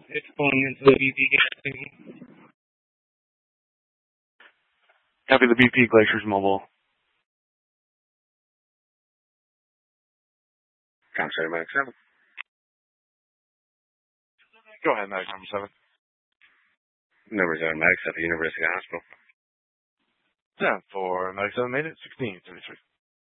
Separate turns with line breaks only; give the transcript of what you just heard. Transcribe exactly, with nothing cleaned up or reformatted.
It's pulling into the B P gas station.
Copy the B P Glaciers Mobile.
Concentrator Medic seven.
Go ahead, Medic number seven.
Number seven, Medic at the University Hospital.
Ten for Medic seven made it, sixteen thirty-three.